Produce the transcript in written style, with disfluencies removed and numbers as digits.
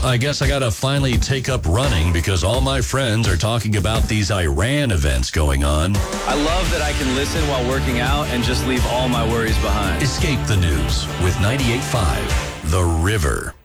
I guess I got to finally take up running because all my friends are talking about these Iran events going on. I love that I can listen while working out and just leave all my worries behind. Escape the news with 98.5 The River.